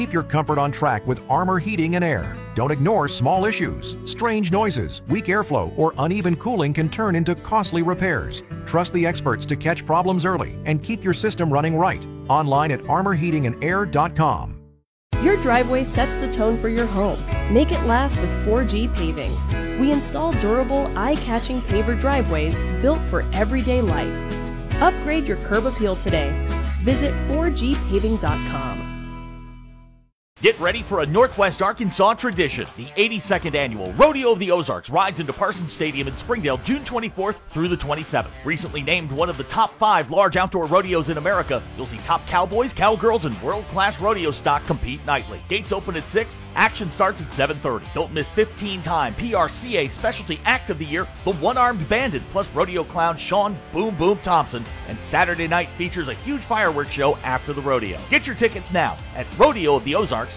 Keep your comfort on track with Armor Heating and Air. Don't ignore small issues. Strange noises, weak airflow, or uneven cooling can turn into costly repairs. Trust the experts to catch problems early and keep your system running right. Online at armorheatingandair.com. Your driveway sets the tone for your home. Make it last with 4G Paving. We install durable, eye-catching paver driveways built for everyday life. Upgrade your curb appeal today. Visit 4gpaving.com. Get ready for a Northwest Arkansas tradition. The 82nd annual Rodeo of the Ozarks rides into Parsons Stadium in Springdale June 24th through the 27th. Recently named one of the top 5 large outdoor rodeos in America, you'll see top cowboys, cowgirls, and world-class rodeo stock compete nightly. Gates open at 6, action starts at 7:30. Don't miss 15-time PRCA Specialty Act of the Year, the One-Armed Bandit, plus rodeo clown Sean Boom Boom Thompson, and Saturday night features a huge fireworks show after the rodeo. Get your tickets now at rodeooftheozarks.org.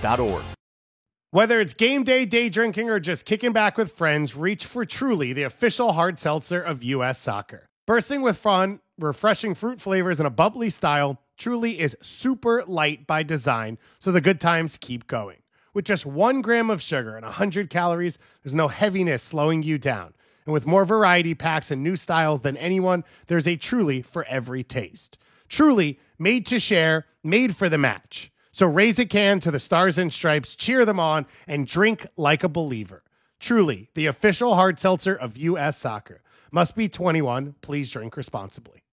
Whether it's game day, day drinking, or just kicking back with friends, reach for Truly, the official hard seltzer of U.S. Soccer. Bursting with fun, refreshing fruit flavors, and a bubbly style, Truly is super light by design, so the good times keep going. With just 1 gram of sugar and 100 calories, there's no heaviness slowing you down. And with more variety packs and new styles than anyone, there's a Truly for every taste. Truly, made to share, made for the match. So raise a can to the Stars and Stripes, cheer them on, and drink like a believer. Truly, the official hard seltzer of U.S. Soccer. Must be 21. Please drink responsibly.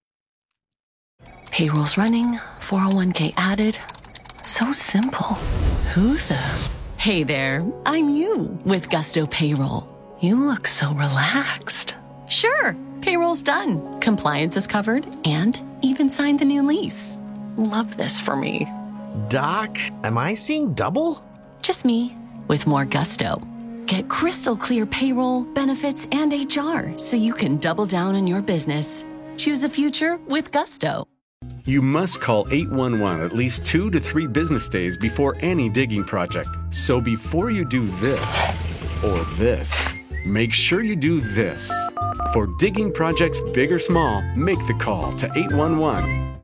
Payroll's running, 401k added. So simple. Who the? Hey there, I'm you with Gusto Payroll. You look so relaxed. Sure, payroll's done. Compliance is covered and even signed the new lease. Love this for me. Doc, am I seeing double? Just me, with more gusto. Get crystal clear payroll, benefits, and HR so you can double down on your business. Choose a future with gusto. You must call 811 at least 2 to 3 business days before any digging project. So before you do this or this, make sure you do this. For digging projects big or small, make the call to 811.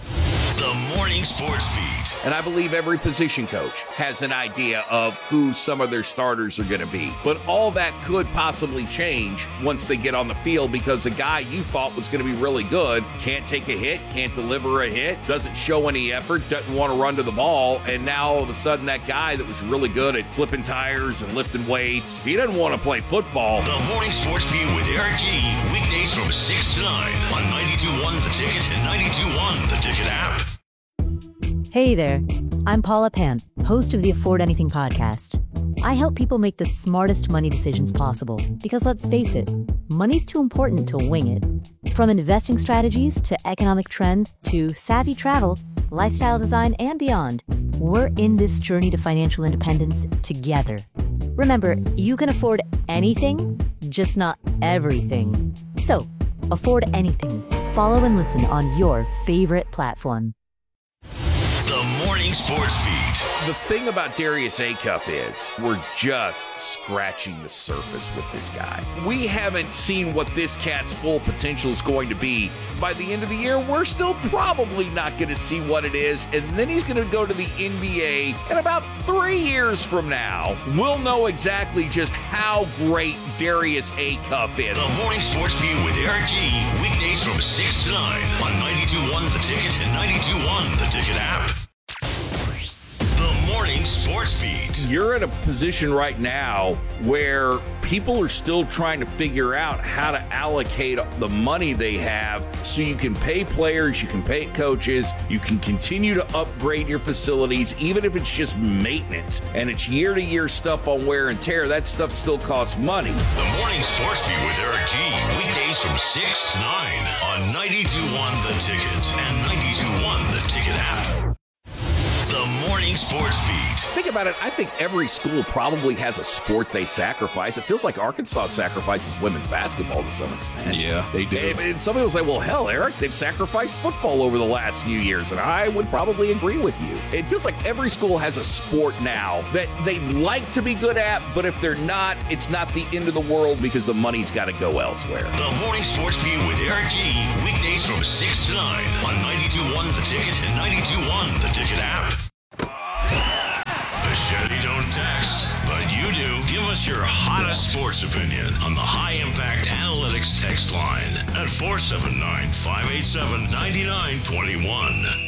The Morning Sports Beat. And I believe every position coach has an idea of who some of their starters are going to be. But all that could possibly change once they get on the field, because a guy you thought was going to be really good can't take a hit, can't deliver a hit, doesn't show any effort, doesn't want to run to the ball. And now all of a sudden that guy that was really good at flipping tires and lifting weights, he doesn't want to play football. The Morning Sports Beat with Eric G. Weekdays from 6 to 9 on 92.1 The Ticket and 92.1 The Ticket app. Hey there, I'm Paula Pant, host of the Afford Anything podcast. I help people make the smartest money decisions possible because, let's face it, money's too important to wing it. From investing strategies to economic trends to savvy travel, lifestyle design, and beyond, we're in this journey to financial independence together. Remember, you can afford anything, just not everything. So, afford anything. Follow and listen on your favorite platform. The Morning Sports Beat. The thing about Darius Acuff is we're just scratching the surface with this guy. We haven't seen what this cat's full potential is going to be. By the end of the year, we're still probably not going to see what it is, and then he's going to go to the NBA, and about 3 years from now, we'll know exactly just how great Darius Acuff is. The Morning Sports Beat with Eric G. Weekdays from 6 to 9 on 92.1 The Ticket and 92.1 The Ticket app. The Morning Sports Beat. You're in a position right now where people are still trying to figure out how to allocate the money they have so you can pay players, you can pay coaches, you can continue to upgrade your facilities, even if it's just maintenance and it's year-to-year stuff on wear and tear. That stuff still costs money. The Morning Sports Beat with Eric G. Weekdays from 6 to 9 on 92.1 The Ticket and 92.1 The Ticket app. The Morning Sports Beat. Think about it. I think every school probably has a sport they sacrifice. It feels like Arkansas sacrifices women's basketball to some extent. Yeah, they do. And some people say, well, hell, Eric, they've sacrificed football over the last few years. And I would probably agree with you. It feels like every school has a sport now that they like to be good at, but if they're not, it's not the end of the world because the money's got to go elsewhere. The Morning Sports Beat with Eric G. Weekdays from 6 to 9 on 92.1 The Ticket and 92.1 The Ticket app. What's your hottest sports opinion on the High Impact Analytics text line at 479-587-9921.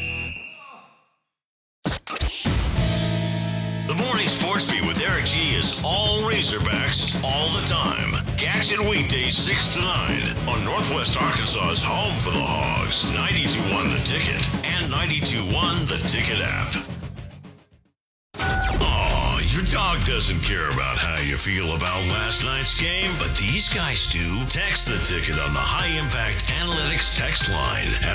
The Morning Sports Beat with Eric G is all Razorbacks all the time. Catch it weekdays 6 to 9 on Northwest Arkansas's home for the Hogs, 92.1 The Ticket and 92.1 The Ticket app. Oh, your dog doesn't care about how you feel about last night's game, but these guys do. Text The Ticket on the High Impact Analytics text line at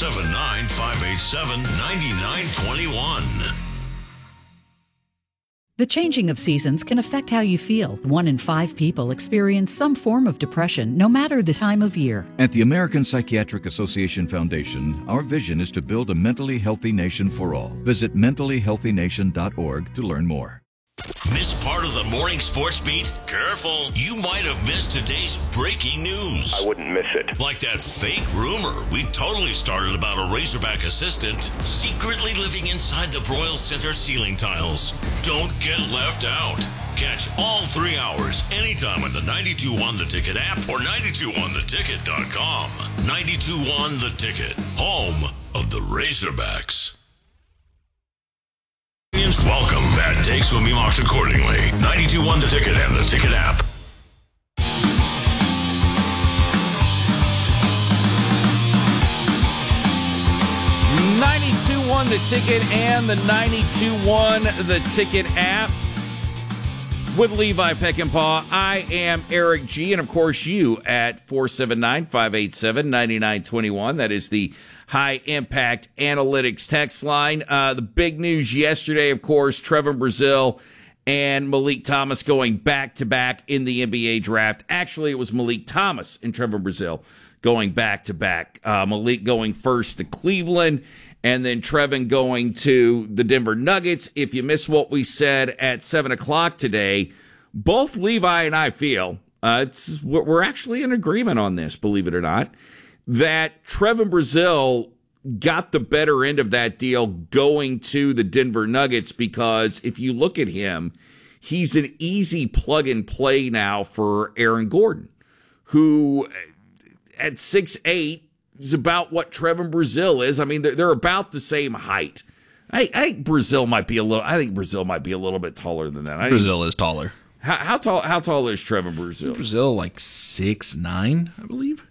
479-587-9921. The changing of seasons can affect how you feel. 1 in 5 people experience some form of depression, no matter the time of year. At the American Psychiatric Association Foundation, our vision is to build a mentally healthy nation for all. Visit mentallyhealthynation.org to learn more. Miss part of the Morning Sports Beat? Careful, you might have missed today's breaking news. I wouldn't miss it. Like that fake rumor we totally started about a Razorback assistant secretly living inside the Broyles Center ceiling tiles. Don't get left out. Catch all 3 hours anytime on the 92.1 The Ticket app or 92.1theticket.com. 92.1 The Ticket, home of the Razorbacks. Welcome. Bad takes will be marked accordingly. 92.1 The Ticket and The Ticket app. The Ticket and the 92.1 The Ticket app. With Levi Peckinpah, I am Eric G. And, of course, you at 479-587-9921. That is the High Impact Analytics text line. The big news yesterday, of course, Trevon Brazile and Malik Thomas going back-to-back in the NBA draft. Actually, it was Malik Thomas and Trevon Brazile going back-to-back. Malik going first to Cleveland, and then Trevon going to the Denver Nuggets. If you missed what we said at 7 o'clock today, both Levi and I feel, we're actually in agreement on this, believe it or not, that Trevon Brazile got the better end of that deal going to the Denver Nuggets, because if you look at him, he's an easy plug-and-play now for Aaron Gordon, who at 6'8", is about what Trevon Brazile is. I mean, they're about the same height. I think Brazile might be a little bit taller than that. Brazile is taller. How tall is Trevon Brazile? Brazile like 6'9", I believe.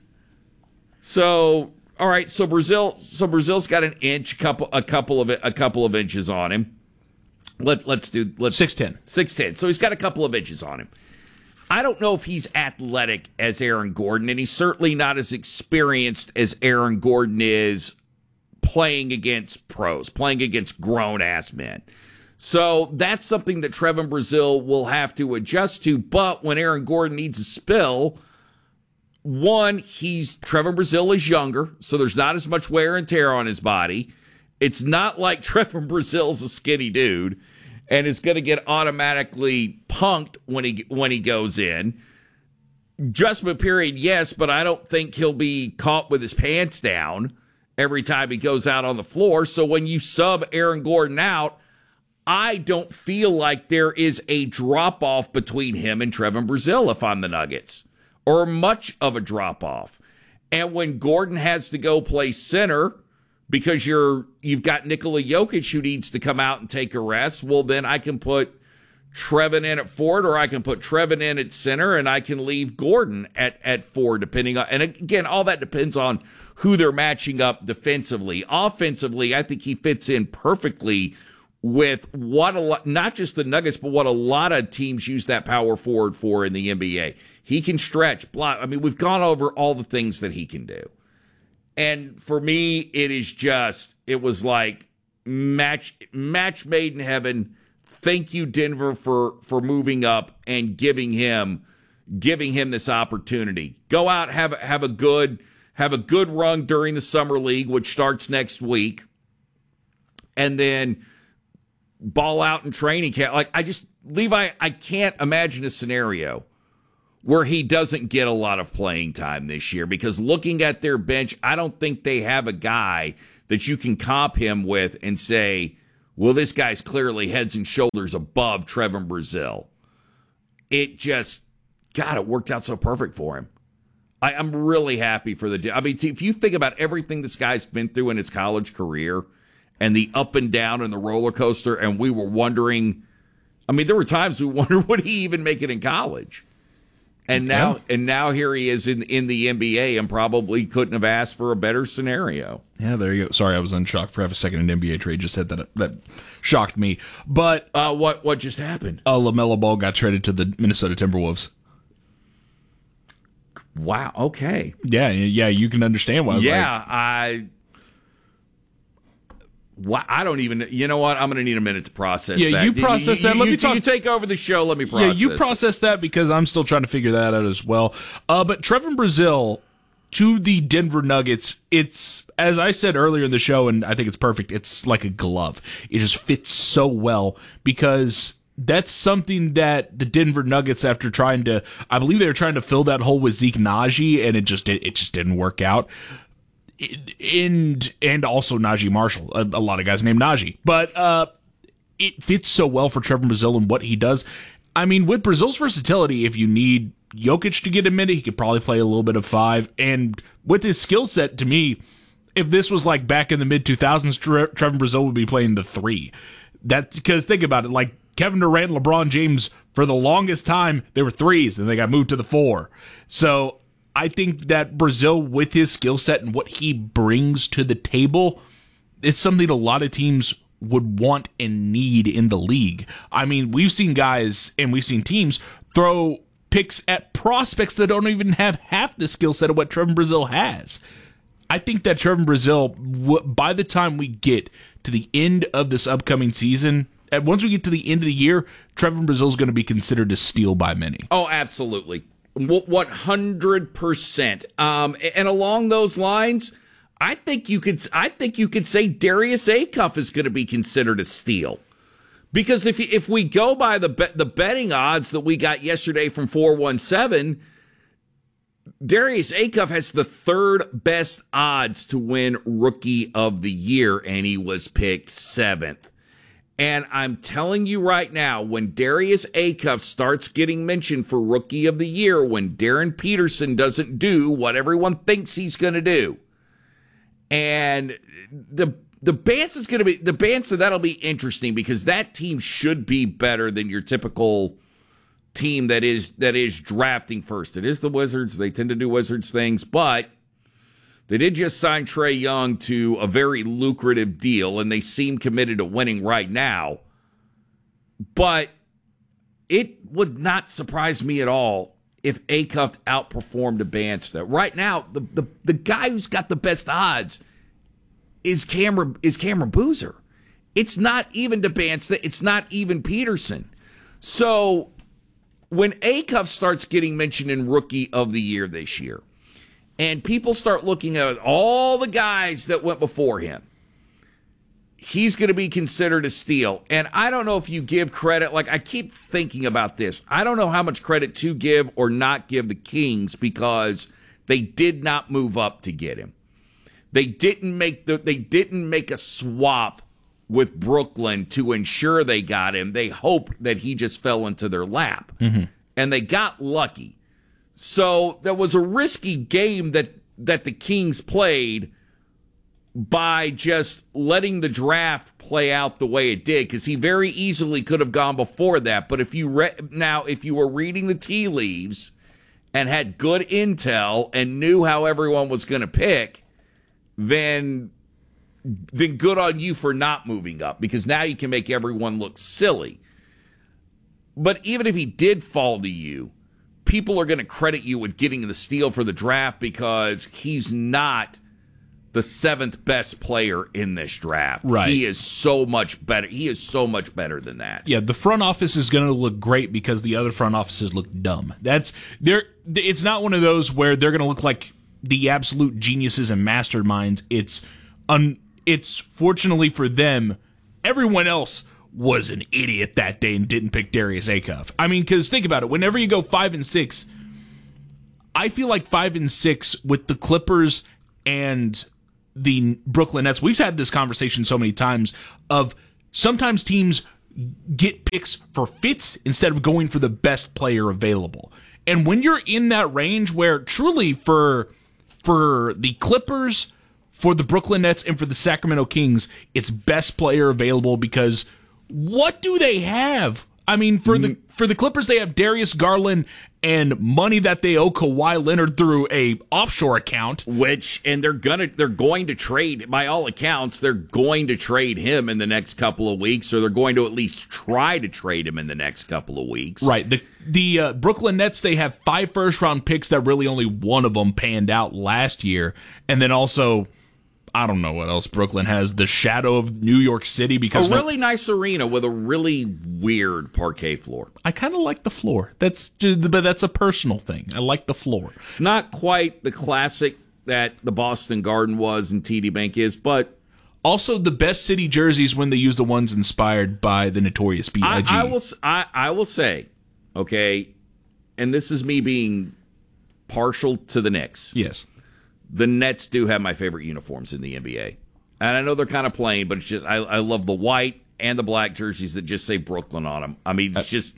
So, all right. So Brazile's got an inch, a couple of inches on him. Let's 6'10". 6'10". So he's got a couple of inches on him. I don't know if he's athletic as Aaron Gordon, and he's certainly not as experienced as Aaron Gordon is playing against pros, playing against grown-ass men. So that's something that Trevon Brazile will have to adjust to. But when Aaron Gordon needs a spill, one, Trevon Brazile is younger, so there's not as much wear and tear on his body. It's not like Trevon Brazile's a skinny dude and is going to get automatically punked when he goes in. Adjustment period, yes, but I don't think he'll be caught with his pants down every time he goes out on the floor. So when you sub Aaron Gordon out, I don't feel like there is a drop-off between him and Trevon Brazile if I'm the Nuggets, or much of a drop-off. And when Gordon has to go play center because you've got Nikola Jokic who needs to come out and take a rest, well, then I can put Trevon in at forward, or I can put Trevon in at center, and I can leave Gordon at forward, depending on, and again, all that depends on who they're matching up defensively. Offensively, I think he fits in perfectly with not just the Nuggets, but what a lot of teams use that power forward for in the NBA. He can stretch, block. I mean, we've gone over all the things that he can do. And for me, it was like match made in heaven. Thank you, Denver, for moving up and giving him this opportunity. Go out, have a good run during the summer league, which starts next week, and then ball out in training camp. Levi, I can't imagine a scenario where he doesn't get a lot of playing time this year, because looking at their bench, I don't think they have a guy that you can comp him with and say, well, this guy's clearly heads and shoulders above Trevon Brazile. it just, God, it worked out so perfect for him. I'm really happy for I mean, if you think about everything this guy's been through in his college career and the up and down and the roller coaster, and we were wondering, I mean, there were times we wondered, would he even make it in college? And now here he is in the NBA and probably couldn't have asked for a better scenario. Yeah, there you go. Sorry, I was unshocked for half a second. An NBA trade just said that shocked me. But what just happened? LaMelo Ball got traded to the Minnesota Timberwolves. Wow. Okay. Yeah. You can understand why. I don't even. You know what? I'm going to need a minute to process that. Yeah, you process that. Let me talk. You take over the show. Let me process. Yeah, you process that because I'm still trying to figure that out as well. But Trevor Brazile to the Denver Nuggets. It's, as I said earlier in the show, and I think it's perfect. It's like a glove. It just fits so well because that's something that the Denver Nuggets, after trying to, I believe they were trying to fill that hole with Zeke Naji, and it just didn't work out. And also Najee Marshall, a lot of guys named Najee, but it fits so well for Trevor Brazile and what he does. I mean, with Brazile's versatility, if you need Jokic to get a minute, he could probably play a little bit of 5. And with his skill set, to me, if this was like back in the mid 2000s, Trevor Brazile would be playing the 3. That's because think about it, like Kevin Durant, LeBron James, for the longest time they were 3s, and they got moved to the 4. So I think that Brazile, with his skill set and what he brings to the table, it's something a lot of teams would want and need in the league. I mean, we've seen guys and we've seen teams throw picks at prospects that don't even have half the skill set of what Trevor Brazile has. I think that Trevor Brazile, by the time we get to the end of this upcoming season, once we get to the end of the year, Trevor Brazile is going to be considered a steal by many. Oh, absolutely. 100%. And along those lines, I think you could say Darius Acuff is going to be considered a steal. Because if we go by the betting odds that we got yesterday from 417, Darius Acuff has the 3rd best odds to win Rookie of the Year, and he was picked 7th. And I'm telling you right now, when Darius Acuff starts getting mentioned for Rookie of the Year, when Darren Peterson doesn't do what everyone thinks he's going to do, and the Bansa, that'll be interesting because that team should be better than your typical team that is drafting first. It is the Wizards. They tend to do Wizards things, but they did just sign Trae Young to a very lucrative deal, and they seem committed to winning right now. But it would not surprise me at all if Acuff outperformed Bansa. Right now, the guy who's got the best odds is Cameron Boozer. It's not even Bansa. It's not even Peterson. So when Acuff starts getting mentioned in Rookie of the Year this year, and people start looking at all the guys that went before him, he's going to be considered a steal. And I don't know if you give credit. Like, I keep thinking about this. I don't know how much credit to give or not give the Kings because they did not move up to get him. They didn't make a swap with Brooklyn to ensure they got him. They hoped that he just fell into their lap. Mm-hmm. And they got lucky. So there was a risky game that the Kings played by just letting the draft play out the way it did, because he very easily could have gone before that. But if you were reading the tea leaves and had good intel and knew how everyone was going to pick, then good on you for not moving up, because now you can make everyone look silly. But even if he did fall to you, people are going to credit you with getting the steal for the draft because he's not the 7th best player in this draft. Right. He is so much better. He is so much better than that. Yeah, the front office is going to look great because the other front offices look dumb. It's not one of those where they're going to look like the absolute geniuses and masterminds. It's fortunately for them, everyone else was an idiot that day and didn't pick Darius Acuff. I mean, because think about it. Whenever you go 5-6, I feel like 5-6 with the Clippers and the Brooklyn Nets. We've had this conversation so many times of sometimes teams get picks for fits instead of going for the best player available. And when you're in that range where truly for the Clippers, for the Brooklyn Nets, and for the Sacramento Kings, it's best player available, because what do they have? I mean, for the Clippers, they have Darius Garland and money that they owe Kawhi Leonard through a offshore account. And they're going to trade, by all accounts, they're going to trade him in the next couple of weeks, or they're going to at least try to trade him in the next couple of weeks. Right. The Brooklyn Nets, they have 5 first-round picks that really only one of them panned out last year. And then also, I don't know what else Brooklyn has. The shadow of New York City, because a really nice arena with a really weird parquet floor. I kind of like the floor. But that's a personal thing. I like the floor. It's not quite the classic that the Boston Garden was and TD Bank is, but also the best city jerseys when they use the ones inspired by the Notorious B.I.G. I will say, okay, and this is me being partial to the Knicks. Yes. The Nets do have my favorite uniforms in the NBA. And I know they're kind of plain, but it's just I love the white and the black jerseys that just say Brooklyn on them. I mean, it's just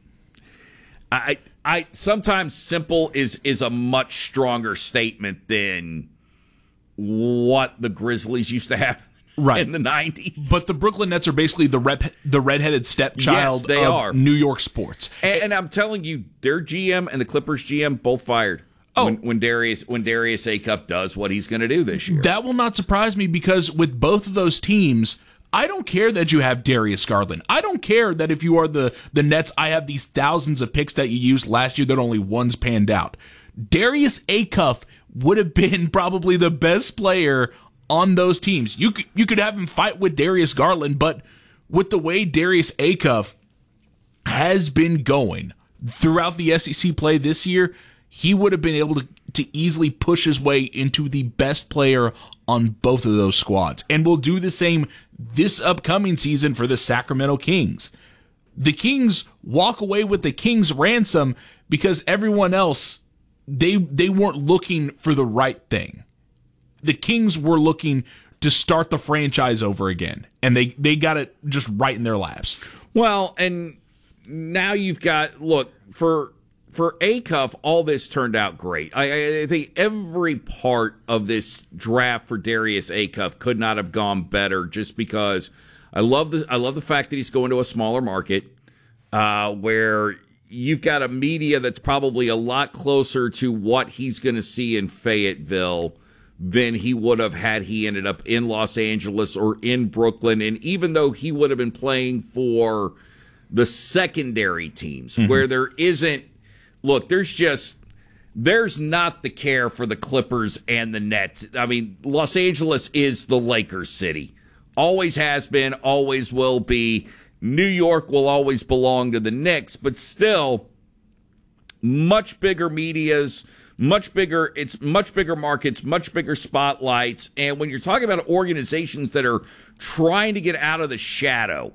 I sometimes simple is a much stronger statement than what the Grizzlies used to have in the 90s. But the Brooklyn Nets are basically the redheaded stepchild of New York sports. And I'm telling you, their GM and the Clippers GM both fired. When Darius Acuff does what he's going to do this year. That will not surprise me, because with both of those teams, I don't care that you have Darius Garland. I don't care that if you are the Nets, I have these thousands of picks that you used last year that only one's panned out. Darius Acuff would have been probably the best player on those teams. You could have him fight with Darius Garland, but with the way Darius Acuff has been going throughout the SEC play this year, he would have been able to easily push his way into the best player on both of those squads. And will do the same this upcoming season for the Sacramento Kings. The Kings walk away with the Kings ransom because everyone else, they weren't looking for the right thing. The Kings were looking to start the franchise over again, and they got it just right in their laps. Well, and now you've got, look, for Acuff, all this turned out great. I think every part of this draft for Darius Acuff could not have gone better, just because I love the fact that he's going to a smaller market where you've got a media that's probably a lot closer to what he's going to see in Fayetteville than he would have had he ended up in Los Angeles or in Brooklyn. And even though he would have been playing for the secondary teams where there isn't, look, there's not the care for the Clippers and the Nets. I mean, Los Angeles is the Lakers city. Always has been, always will be. New York will always belong to the Knicks, but still, much bigger medias, much bigger markets, much bigger spotlights. And when you're talking about organizations that are trying to get out of the shadow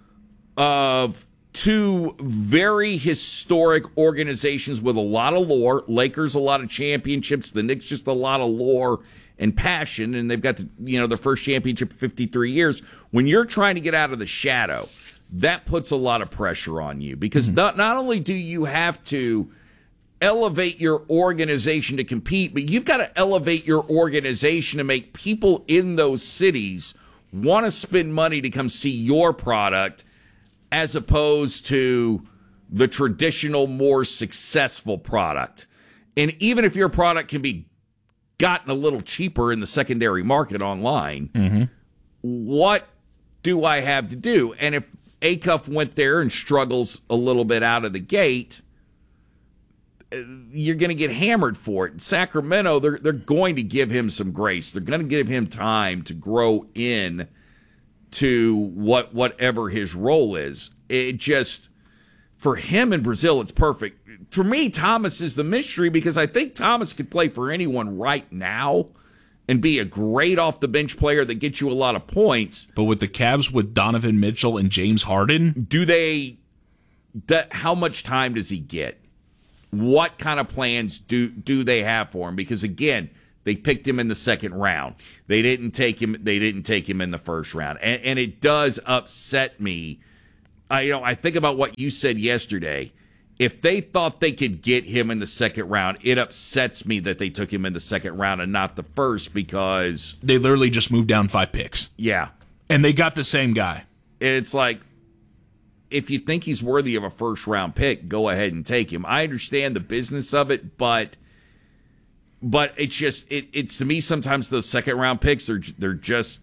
of two very historic organizations with a lot of lore. Lakers, a lot of championships. The Knicks, just a lot of lore and passion. And they've got their first championship in 53 years. When you're trying to get out of the shadow, that puts a lot of pressure on you, because not only do you have to elevate your organization to compete, but you've got to elevate your organization to make people in those cities want to spend money to come see your product, as opposed to the traditional, more successful product. And even if your product can be gotten a little cheaper in the secondary market online, what do I have to do? And if Acuff went there and struggles a little bit out of the gate, you're going to get hammered for it. In Sacramento, they're going to give him some grace. They're going to give him time to grow in to whatever his role is. It just, for him in Brazil, it's perfect. For me, Thomas is the mystery, because I think Thomas could play for anyone right now and be a great off-the-bench player that gets you a lot of points. But with the Cavs with Donovan Mitchell and James Harden, how much time does he get? What kind of plans do they have for him? Because again, they picked him in the second round. They didn't take him in the first round. And it does upset me I think about what you said yesterday. If they thought they could get him in the second round, it upsets me that they took him in the second round and not the first, because they literally just moved down 5 picks. Yeah. And they got the same guy. It's like, if you think he's worthy of a first-round pick, go ahead and take him. I understand the business of it, but it's just it's to me, sometimes those second-round picks they're just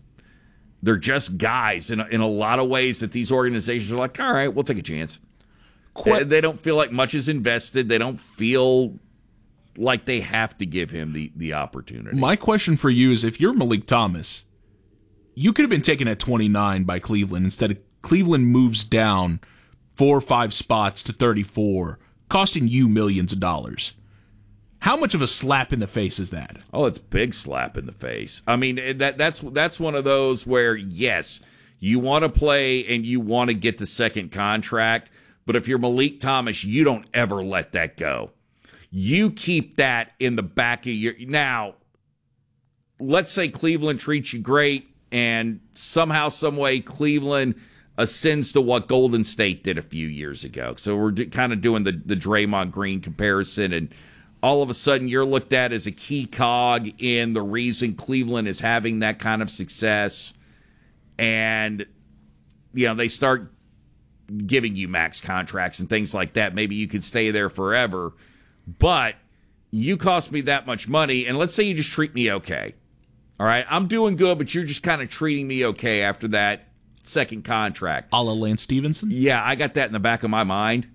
guys in a lot of ways that these organizations are like, all right, we'll take a chance. They don't feel like much is invested. They don't feel like they have to give him the opportunity. My question for you is, if you're Malik Thomas, you could have been taken at 29 by Cleveland. Instead of Cleveland moves down 4 or 5 spots to 34, costing you millions of dollars. How much of a slap in the face is that? Oh, it's a big slap in the face. I mean, that's one of those where, yes, you want to play and you want to get the second contract, but if you're Malik Thomas, you don't ever let that go. You keep that in the back of your... Now, let's say Cleveland treats you great, and somehow, some way, Cleveland ascends to what Golden State did a few years ago. So we're kind of doing the Draymond Green comparison, and all of a sudden you're looked at as a key cog in the reason Cleveland is having that kind of success. And, they start giving you max contracts and things like that. Maybe you could stay there forever, but you cost me that much money, and let's say you just treat me okay. All right, I'm doing good, but you're just kind of treating me okay after that second contract. A la Lance Stevenson? Yeah, I got that in the back of my mind.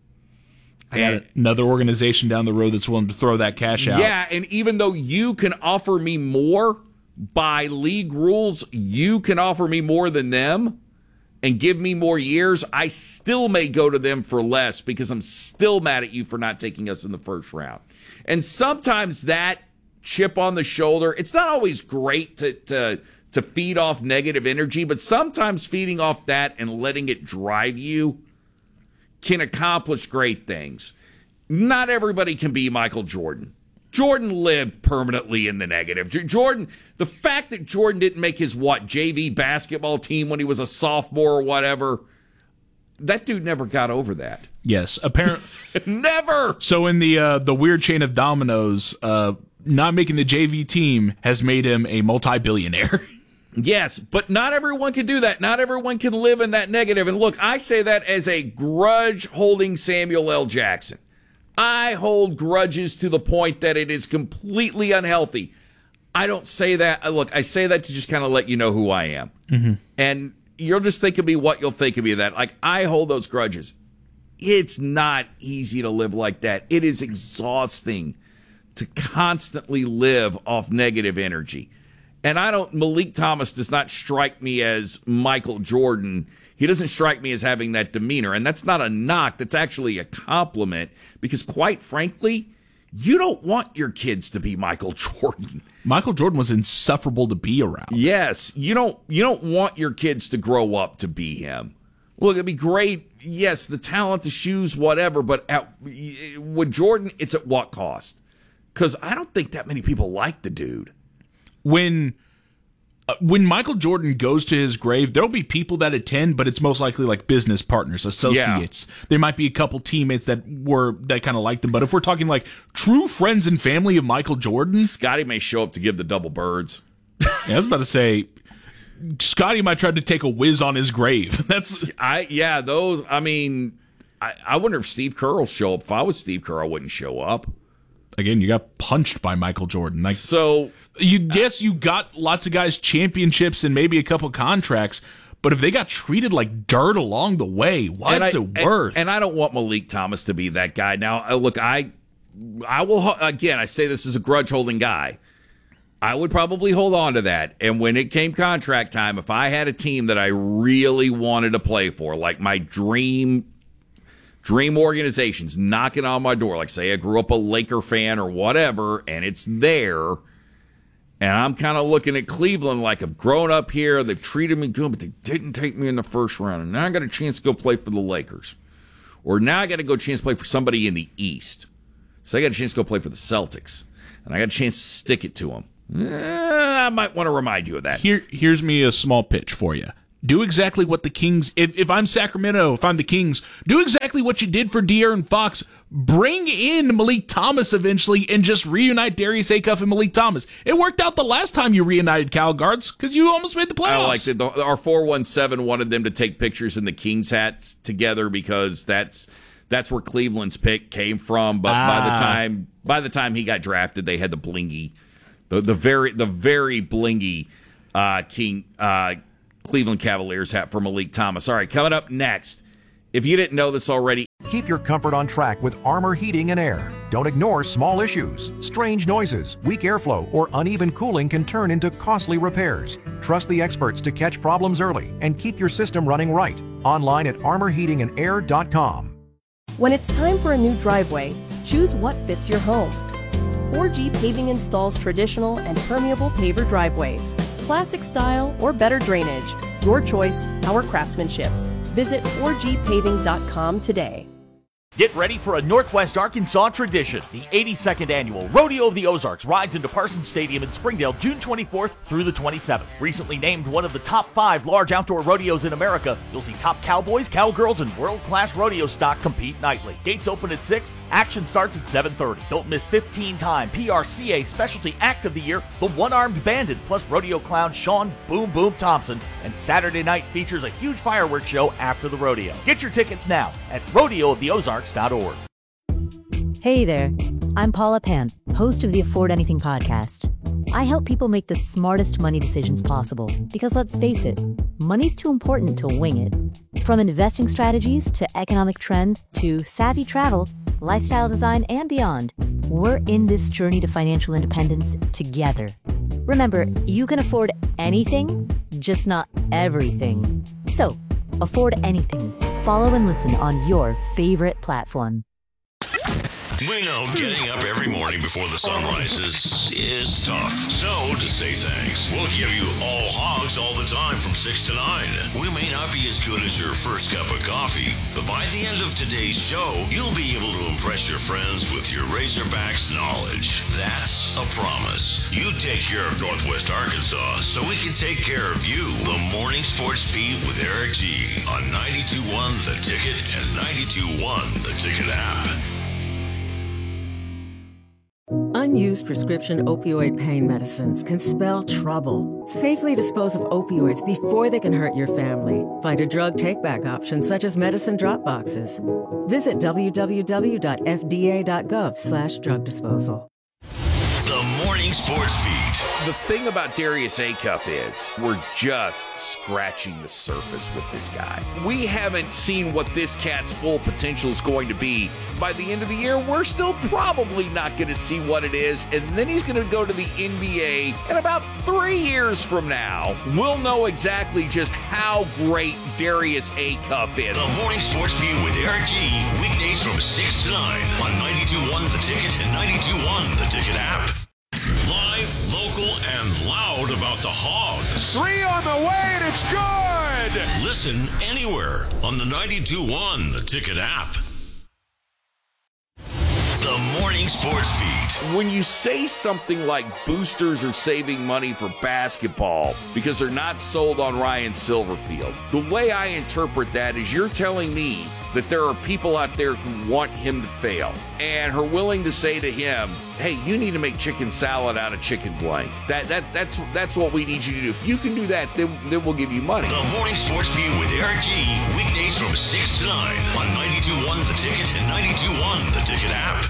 I got another organization down the road that's willing to throw that cash out. Yeah, and even though you can offer me more by league rules, you can offer me more than them and give me more years, I still may go to them for less because I'm still mad at you for not taking us in the first round. And sometimes that chip on the shoulder, it's not always great to feed off negative energy, but sometimes feeding off that and letting it drive you can accomplish great things. Not everybody can be Michael Jordan. Jordan lived permanently in the negative. The fact that Jordan didn't make his, JV basketball team when he was a sophomore or whatever, that dude never got over that. Yes, apparently. Never! So in the weird chain of dominoes, not making the JV team has made him a multi-billionaire. Yes, but not everyone can do that. Not everyone can live in that negative. And look, I say that as a grudge-holding Samuel L. Jackson. I hold grudges to the point that it is completely unhealthy. I don't say that. Look, I say that to just kind of let you know who I am. Mm-hmm. And you'll just think of me what you'll think of me of that. Like, I hold those grudges. It's not easy to live like that. It is exhausting to constantly live off negative energy. And Malik Thomas does not strike me as Michael Jordan. He doesn't strike me as having that demeanor. And that's not a knock. That's actually a compliment. Because quite frankly, you don't want your kids to be Michael Jordan. Michael Jordan was insufferable to be around. Yes. You don't want your kids to grow up to be him. Look, it'd be great. Yes, the talent, the shoes, whatever. But with Jordan, it's at what cost? Because I don't think that many people like the dude. When Michael Jordan goes to his grave, there'll be people that attend, but it's most likely like business partners, associates. Yeah. There might be a couple teammates that kind of liked him, but if we're talking like true friends and family of Michael Jordan, Scotty may show up to give the double birds. Yeah, I was about to say, Scotty might try to take a whiz on his grave. I wonder if Steve Kerr will show up. If I was Steve Kerr, I wouldn't show up. Again, you got punched by Michael Jordan. So you got lots of guys championships and maybe a couple contracts, but if they got treated like dirt along the way, what's it worth? And I don't want Malik Thomas to be that guy. Now, look, I will, again, I say this as a grudge-holding guy. I would probably hold on to that. And when it came contract time, if I had a team that I really wanted to play for, like my dream organizations knocking on my door, like say I grew up a Laker fan or whatever, and it's there, and I'm kind of looking at Cleveland like I've grown up here, they've treated me good, but they didn't take me in the first round, and now I got a chance to go play for the Lakers. Or now I got to go chance to play for somebody in the East. So I got a chance to go play for the Celtics, and I got a chance to stick it to them. I might want to remind you of that. Here's me a small pitch for you. do exactly what the Kings, if I'm Sacramento, if I'm the Kings, do exactly what you did for De'Aaron Fox. Bring in Malik Thomas eventually and just reunite Darius Acuff and Malik Thomas. It worked out the last time you reunited Cal guards because you almost made the playoffs. I liked it. Our 417 wanted them to take pictures in the Kings hats together because that's where Cleveland's pick came from. But by the time he got drafted, they had the blingy, the very blingy Cleveland Cavaliers hat for Malik Thomas. All right, coming up next, if you didn't know this already, keep your comfort on track with Armor Heating and Air. Don't ignore small issues. Strange noises, weak airflow, or uneven cooling can turn into costly repairs. Trust the experts to catch problems early and keep your system running right. Online at armorheatingandair.com. When it's time for a new driveway, choose what fits your home. 4G Paving installs traditional and permeable paver driveways, classic style or better drainage. Your choice, our craftsmanship. Visit 4gpaving.com today. Get ready for a Northwest Arkansas tradition. The 82nd annual Rodeo of the Ozarks rides into Parsons Stadium in Springdale June 24th through the 27th. Recently named one of the top 5 large outdoor rodeos in America, you'll see top cowboys, cowgirls, and world-class rodeo stock compete nightly. Gates open at 6, action starts at 7:30. Don't miss 15-time PRCA Specialty Act of the Year, the One-Armed Bandit, plus rodeo clown Sean Boom Boom Thompson, and Saturday night features a huge fireworks show after the rodeo. Get your tickets now at rodeooftheozarks.org. Hey there, I'm Paula Pan, host of the Afford Anything podcast. I help people make the smartest money decisions possible because let's face it, money's too important to wing it. From investing strategies to economic trends to savvy travel, lifestyle design, and beyond, we're in this journey to financial independence together. Remember, you can afford anything, just not everything. So, afford anything. Follow and listen on your favorite platform. We know getting up every morning before the sun rises is tough. So, to say thanks, we'll give you all hogs all the time from 6 to 9. We may not be as good as your first cup of coffee, but by the end of today's show, you'll be able to impress your friends with your Razorbacks knowledge. That's a promise. You take care of Northwest Arkansas so we can take care of you. The Morning Sports Beat with Eric G. on 92.1 The Ticket and 92.1 The Ticket app. Unused prescription opioid pain medicines can spell trouble. Safely dispose of opioids before they can hurt your family. Find a drug take-back option such as medicine drop boxes. Visit www.fda.gov/drug disposal. The Morning Sports Beat. The thing about Darius Acuff is we're just scratching the surface with this guy. We haven't seen what this cat's full potential is going to be. By the end of the year, we're still probably not going to see what it is, and then he's going to go to the NBA, and about 3 years from now, we'll know exactly just how great Darius Acuff is. The Morning Sports Beat with Eric G. Weekdays from 6 to 9 on 92.1 The Ticket and 92.1 The Ticket app. Live, local, and loud about the Hogs. 3 on the way, and it's good! Listen anywhere on the 92.1 The Ticket app. The Morning Sports Beat. When you say something like boosters are saving money for basketball because they're not sold on Ryan Silverfield, the way I interpret that is you're telling me that there are people out there who want him to fail and are willing to say to him, hey, you need to make chicken salad out of chicken blank. That's what we need you to do. If you can do that, then we'll give you money. The Morning Sports Beat with Eric G. Weekdays from 6 to 9 on 92.1 The Ticket and 92.1 The Ticket app.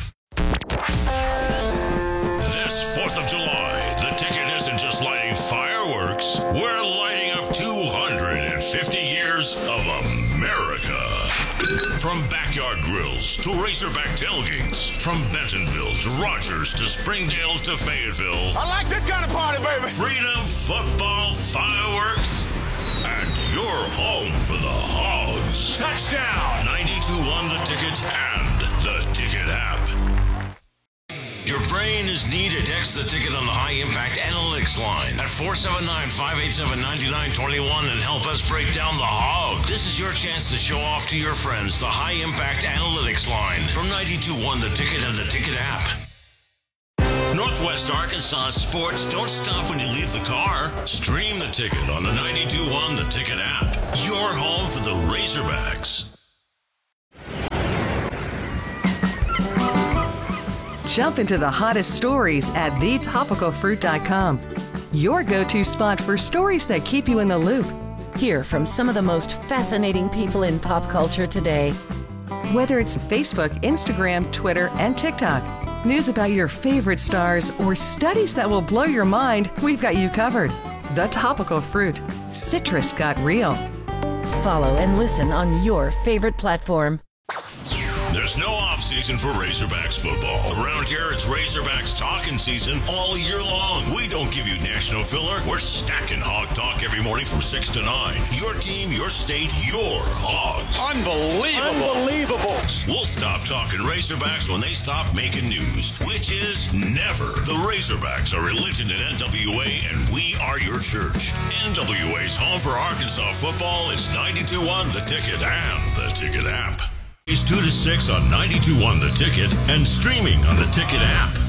This 4th of July, The Ticket isn't just lighting fireworks. We're lighting up 250 years of America. From backyard grills to Razorback tailgates, from Bentonville to Rogers to Springdale to Fayetteville. I like this kind of party, baby. Freedom, football, fireworks, and you're home for the Hogs. Touchdown! 92.1 The Ticket and The Ticket app. Your brain is needed. Text The Ticket on the High Impact Analytics line at 479-587-9921 and help us break down the Hog. This is your chance to show off to your friends the High Impact Analytics line from 92.1 The Ticket and The Ticket app. Northwest Arkansas sports don't stop when you leave the car. Stream the Ticket on the 92.1 The Ticket app. Your home for the Razorbacks. Jump into the hottest stories at thetopicalfruit.com. Your go-to spot for stories that keep you in the loop. Hear from some of the most fascinating people in pop culture today. Whether it's Facebook, Instagram, Twitter, and TikTok, news about your favorite stars, or studies that will blow your mind, we've got you covered. The Topical Fruit. Citrus got real. Follow and listen on your favorite platform. There's no off-season for Razorbacks football. Around here, it's Razorbacks talking season all year long. We don't give you national filler. We're stacking Hog Talk every morning from 6 to 9. Your team, your state, your Hogs. Unbelievable. We'll stop talking Razorbacks when they stop making news, which is never. The Razorbacks are religion at NWA, and we are your church. NWA's home for Arkansas football is 92.1 The Ticket and The Ticket app. It's 2 to 6 on 92.1 The Ticket and streaming on the Ticket app.